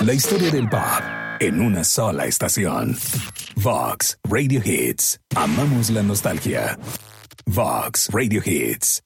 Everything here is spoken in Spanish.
La historia del pop en una sola estación. Vox Radio Hits. Amamos la nostalgia. Vox Radio Hits.